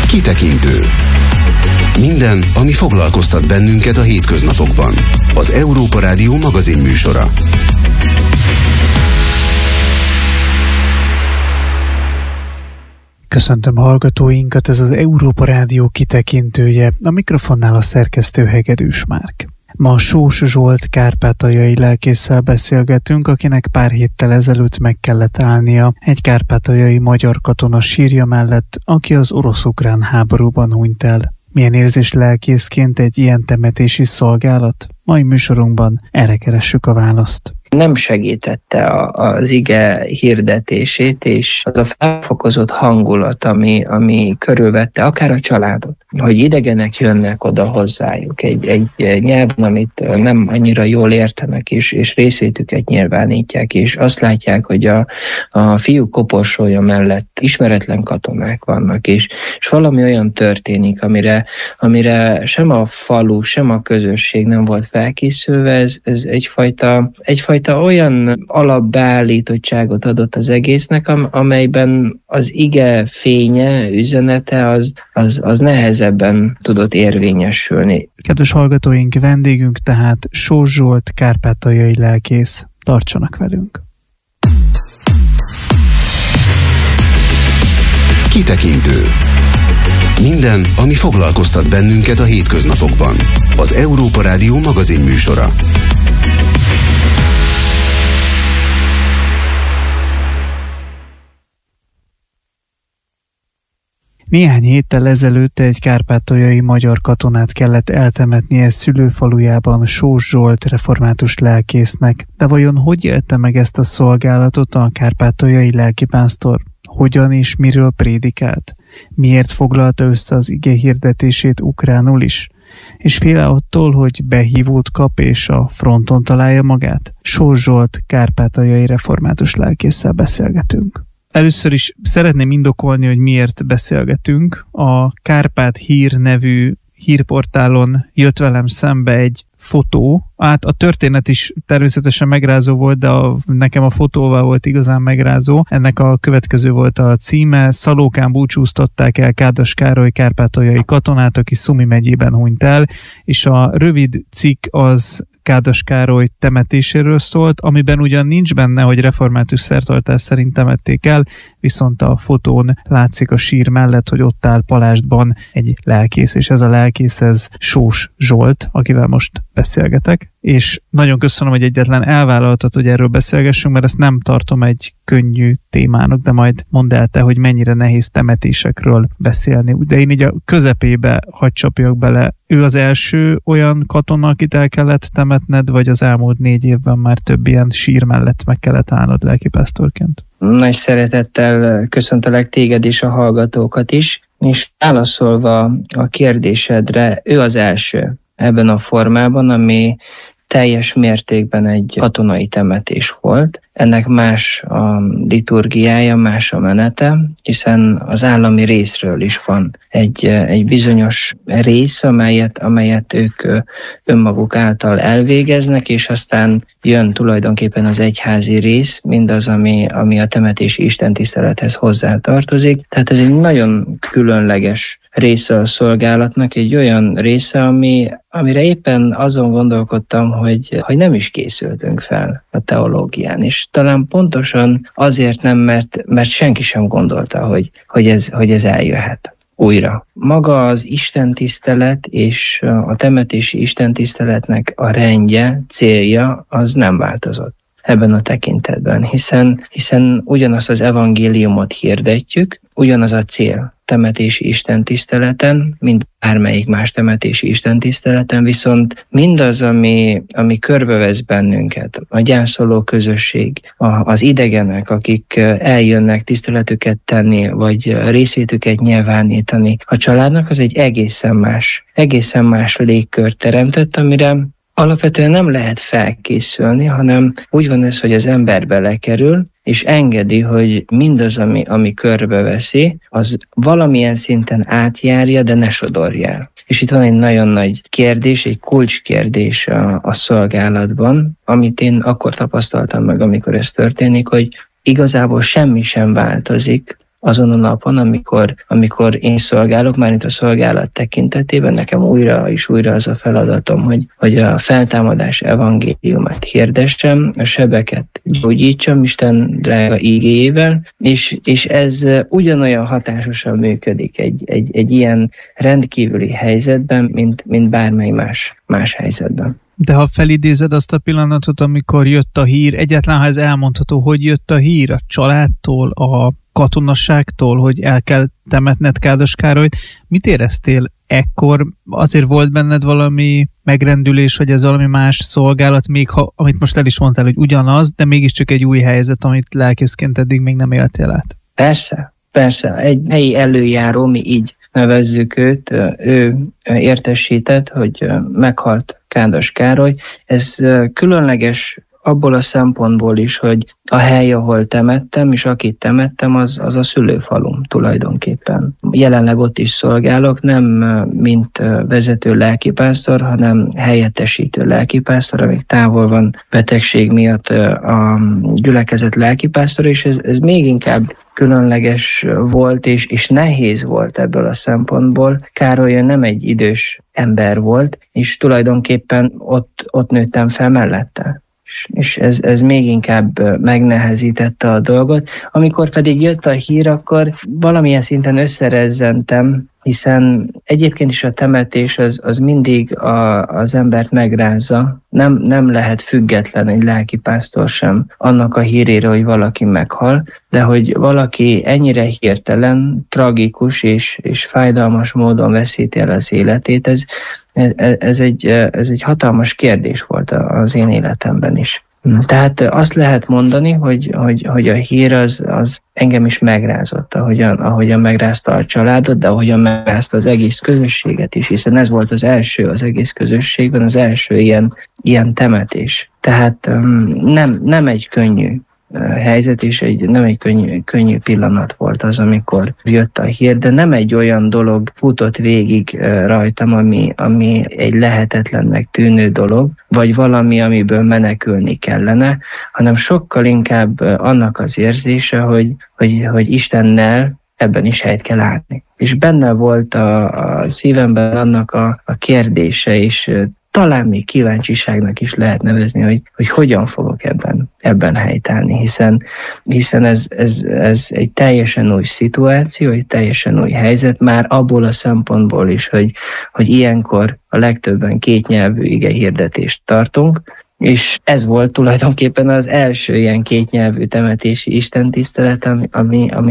Kitekintő. Minden, ami foglalkoztat bennünket a hétköznapokban. Az Európa Rádió magazinműsora. Köszöntöm a hallgatóinkat, ez az Európa Rádió kitekintője, a mikrofonnál a szerkesztő Hegedűs Márk. Ma Sós Zsolt kárpátaljai lelkésszel beszélgetünk, akinek pár héttel ezelőtt meg kellett állnia egy kárpátaljai magyar katona sírja mellett, aki az orosz-ukrán háborúban hunyt el. Milyen érzés lelkészként egy ilyen temetési szolgálat? Mai műsorunkban erre keressük a választ. Nem segítette az ige hirdetését, és az a felfokozott hangulat, ami körülvette akár a családot, hogy idegenek jönnek oda hozzájuk egy nyelven, amit nem annyira jól értenek, és részvétüket nyilvánítják, és azt látják, hogy a fiúk koporsója mellett ismeretlen katonák vannak, és valami olyan történik, amire sem a falu, sem a közösség nem volt felkészülve, ez egyfajta olyan alapbeállítottságot adott az egésznek, amelyben az ige fénye, üzenete az nehezebben tudott érvényesülni. Kedves hallgatóink, vendégünk tehát Sós Zsolt kárpátaljai lelkész. Tartsanak velünk! Kitekintő. Minden, ami foglalkoztat bennünket a hétköznapokban. Az Európa Rádió magazinműsora. Néhány héttel ezelőtt egy kárpátaljai magyar katonát kellett eltemetnie szülőfalujában Sós Zsolt református lelkésznek. De vajon hogy élte meg ezt a szolgálatot a kárpátaljai lelkipásztor? Hogyan és miről prédikált? Miért foglalta össze az ige hirdetését ukránul is? És fél attól, hogy behívót kap és a fronton találja magát? Sós Zsolt kárpátaljai református lelkésszel beszélgetünk. Először is szeretném indokolni, hogy miért beszélgetünk. A Kárpát Hír nevű hírportálon jött velem szembe egy fotó. Hát a történet is természetesen megrázó volt, de nekem a fotóval volt igazán megrázó. Ennek a következő volt a címe: Szalókán búcsúztatták el Kádas Károly kárpátaljai katonát, aki Szumi megyében hunyt el, és a rövid cikk az Kádas Károly temetéséről szólt, amiben ugyan nincs benne, hogy református szertartás szerint temették el, viszont a fotón látszik a sír mellett, hogy ott áll palástban egy lelkész, és ez a lelkész, ez Sós Zsolt, akivel most beszélgetek, és nagyon köszönöm, hogy egyetlen elvállaltad, hogy erről beszélgessünk, mert ezt nem tartom egy könnyű témának, de majd mondd el te, hogy mennyire nehéz temetésekről beszélni. De én így a közepébe hadd csapjak bele. Ő az első olyan katona, akit el kellett temetned, vagy az elmúlt 4 évben már több ilyen sír mellett meg kellett állnod lelkipásztorként? Nagy szeretettel köszöntelek téged és a hallgatókat is, és válaszolva a kérdésedre, ő az első ebben a formában, ami teljes mértékben egy katonai temetés volt. Ennek más a liturgiája, más a menete, hiszen az állami részről is van egy bizonyos rész, amelyet ők önmaguk által elvégeznek, és aztán jön tulajdonképpen az egyházi rész, mindaz, ami a temetési istentisztelethez hozzátartozik. Tehát ez egy nagyon különleges része a szolgálatnak, egy olyan része, amire éppen azon gondolkodtam, hogy nem is készültünk fel a teológián, és talán pontosan azért nem, mert senki sem gondolta, hogy ez eljöhet újra. Maga az istentisztelet és a temetési istentiszteletnek a rendje, célja az nem változott ebben a tekintetben, hiszen ugyanazt az evangéliumot hirdetjük, ugyanaz a cél temetési istentiszteleten, mint bármelyik más temetési istentiszteleten, viszont mindaz, ami körbevesz bennünket, a gyászoló közösség, az idegenek, akik eljönnek tiszteletüket tenni, vagy részvétüket nyilvánítani a családnak, az egy egészen más légkört teremtett, amire alapvetően nem lehet felkészülni, hanem úgy van ez, hogy az ember belekerül, és engedi, hogy mindaz, ami körbeveszi, az valamilyen szinten átjárja, de ne sodorja el. És itt van egy nagyon nagy kérdés, egy kulcskérdés a szolgálatban, amit én akkor tapasztaltam meg, amikor ez történik, hogy igazából semmi sem változik azon a napon, amikor én szolgálok, már itt a szolgálat tekintetében, nekem újra és újra az a feladatom, hogy a feltámadás evangéliumát hirdessem, a sebeket gyógyítsam Isten drága ígéjével, és ez ugyanolyan hatásosan működik egy ilyen rendkívüli helyzetben, mint bármely más helyzetben. De ha felidézed azt a pillanatot, amikor jött a hír, egyáltalán ha ez elmondható, hogy jött a hír a családtól, a katonasságtól, hogy el kell temetned Kádos Károlyt, mit éreztél ekkor? Azért volt benned valami megrendülés, hogy ez valami más szolgálat, még ha, amit most el is mondtál, hogy ugyanaz, de mégiscsak egy új helyzet, amit lelkészként eddig még nem éltél át? Persze. Egy helyi előjáró, mi így nevezzük őt, ő értesített, hogy meghalt Kádos Károly. Ez különleges abból a szempontból is, hogy a hely, ahol temettem, és akit temettem, az a szülőfalum tulajdonképpen. Jelenleg ott is szolgálok, nem mint vezető lelkipásztor, hanem helyettesítő lelkipásztor, amíg távol van betegség miatt a gyülekezet lelkipásztor, és ez még inkább különleges volt, és nehéz volt ebből a szempontból. Károly nem egy idős ember volt, és tulajdonképpen ott nőttem fel mellette. És ez még inkább megnehezítette a dolgot. Amikor pedig jött a hír, akkor valamilyen szinten összerezzentem, hiszen egyébként is a temetés az mindig az embert megrázza. Nem lehet független egy lelkipásztor sem annak a hírére, hogy valaki meghal, de hogy valaki ennyire hirtelen, tragikus és fájdalmas módon veszíti el az életét, ez egy hatalmas kérdés volt az én életemben is. Tehát azt lehet mondani, hogy a hír az engem is megrázott, ahogyan megrázta a családot, de ahogyan megrázta az egész közösséget is, hiszen ez volt az első az egész közösségben, az első ilyen temetés. Tehát nem egy könnyű helyzet, és nem egy könnyű pillanat volt az, amikor jött a hír, de nem egy olyan dolog futott végig rajtam, ami egy lehetetlennek tűnő dolog, vagy valami, amiből menekülni kellene, hanem sokkal inkább annak az érzése, hogy Istennel ebben is helyt kell állni. És benne volt a szívemben annak a kérdése, és talán még kíváncsiságnak is lehet nevezni, hogy hogyan fogok ebben helytállni, hiszen ez egy teljesen új szituáció, egy teljesen új helyzet, már abból a szempontból is, hogy ilyenkor a legtöbben kétnyelvű igehirdetést tartunk, és ez volt tulajdonképpen az első ilyen kétnyelvű temetési istentisztelet, ami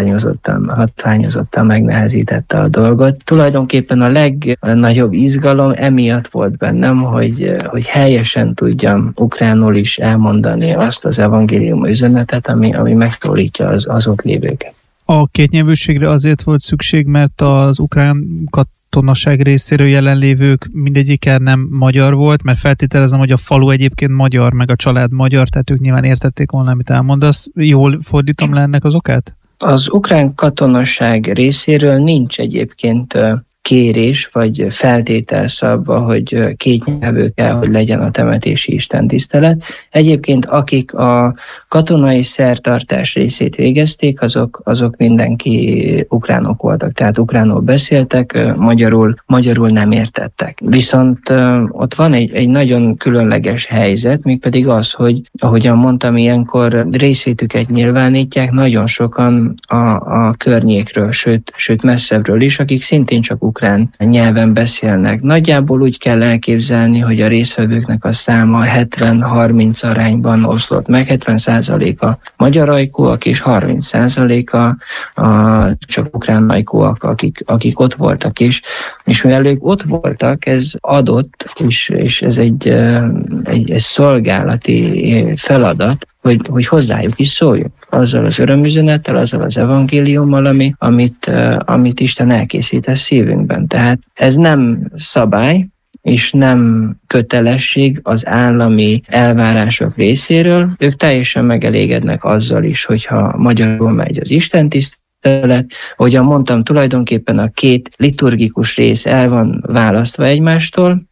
hatványozottan megnehezítette a dolgot. Tulajdonképpen a legnagyobb izgalom emiatt volt bennem, hogy helyesen tudjam ukránul is elmondani azt az evangélium üzenetet, ami megszólítja az ott lévőket. A kétnyelvűségre azért volt szükség, mert az ukrán katonaság részéről jelenlévők mindegyike nem magyar volt, mert feltételezem, hogy a falu egyébként magyar, meg a család magyar, tehát ők nyilván értették volna, amit elmondasz. Jól fordítom le ennek az okát? Az ukrán katonaság részéről nincs egyébként kérés, vagy feltétel szabva, hogy kétnyelvű kell, hogy legyen a temetési istentisztelet. Egyébként akik a katonai szertartás részét végezték, azok mindenki ukránok voltak, tehát ukránul beszéltek, magyarul nem értettek. Viszont ott van egy nagyon különleges helyzet, mégpedig az, hogy ahogyan mondtam, ilyenkor részvétüket nyilvánítják nagyon sokan a környékről, sőt messzebbről is, akik szintén csak ukrán nyelven beszélnek. Nagyjából úgy kell elképzelni, hogy a résztvevőknek a száma 70-30 arányban oszlott meg, 70%-a magyar ajkúak és 30%-a csak ukrán ajkúak, akik ott voltak is. És mivel ők ott voltak, ez adott, és ez egy szolgálati feladat, hogy hozzájuk is szóljunk. Azzal az örömüzenettel, azzal az evangéliummal, amit Isten elkészít a szívünkben. Tehát ez nem szabály, és nem kötelesség az állami elvárások részéről. Ők teljesen megelégednek azzal is, hogyha magyarul megy az istentisztelet. Ahogyan mondtam, tulajdonképpen a két liturgikus rész el van választva egymástól,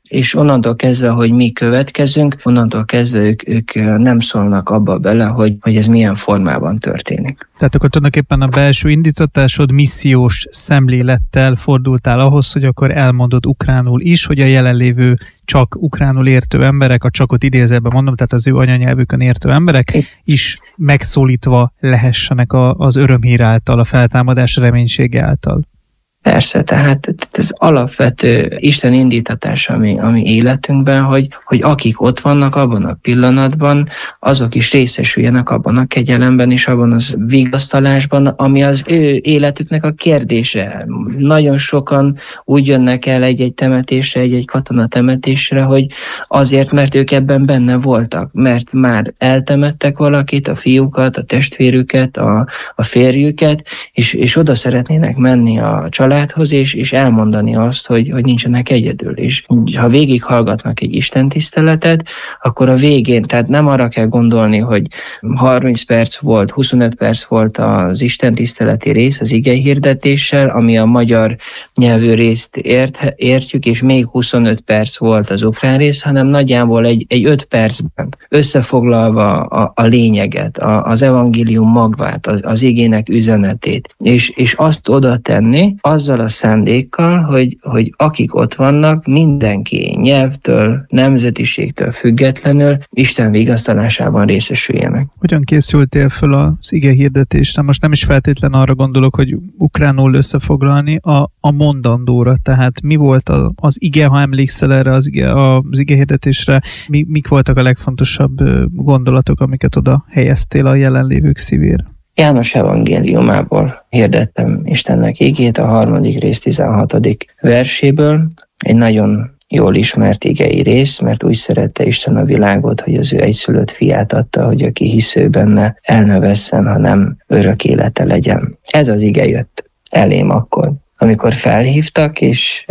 és onnantól kezdve, hogy mi következünk, onnantól kezdve ők nem szólnak abba bele, hogy ez milyen formában történik. Tehát akkor tulajdonképpen a belső indítatásod missziós szemlélettel fordultál ahhoz, hogy akkor elmondod ukránul is, hogy a jelenlévő csak ukránul értő emberek, a csakot idézőben mondom, tehát az ő anyanyelvükön értő emberek is megszólítva lehessenek az örömhír által, a feltámadás reménysége által. Persze, tehát ez alapvető Isten indítatás ami életünkben, hogy akik ott vannak abban a pillanatban, azok is részesüljenek abban a kegyelemben és abban az vigasztalásban, ami az ő életüknek a kérdése. Nagyon sokan úgy jönnek el egy temetésre, egy katonatemetésre, hogy azért, mert ők ebben benne voltak, mert már eltemettek valakit, a fiúkat, a testvérüket, a férjüket, és oda szeretnének menni a családhoz, és elmondani azt, hogy nincsenek egyedül. És ha végighallgatnak egy istentiszteletet, akkor a végén, tehát nem arra kell gondolni, hogy 30 perc volt, 25 perc volt az istentiszteleti rész az igehirdetéssel, ami a magyar nyelvű részt értjük, és még 25 perc volt az ukrán rész, hanem nagyjából egy 5 percben összefoglalva a lényeget, az evangélium magvát, az igének üzenetét, és azt oda tenni, azzal a szándékkal, hogy akik ott vannak, mindenki nyelvtől, nemzetiségtől függetlenül Isten vigasztalásában részesüljenek. Hogyan készültél föl az igehirdetésre? Most nem is feltétlen arra gondolok, hogy ukránul összefoglalni a mondandóra, tehát mi volt az ige, ha emlékszel erre az igehirdetésre, mik voltak a legfontosabb gondolatok, amiket oda helyeztél a jelenlévők szívére? János evangéliumából hirdettem Istennek igét, a 3. rész 16. verséből, egy nagyon jól ismert igei rész, mert úgy szerette Isten a világot, hogy az ő egyszülött fiát adta, hogy aki hisző benne, el ne vesszen, hanem örök élete legyen. Ez az ige jött elém akkor, amikor felhívtak, és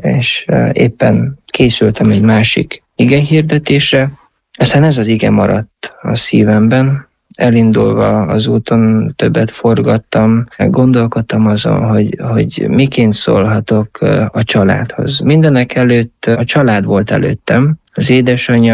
éppen készültem egy másik igehirdetésre, aztán ez az ige maradt a szívemben. Elindulva az úton többet forgattam, gondolkodtam azon, hogy miként szólhatok a családhoz. Mindenek előtt a család volt előttem, az édesanyja,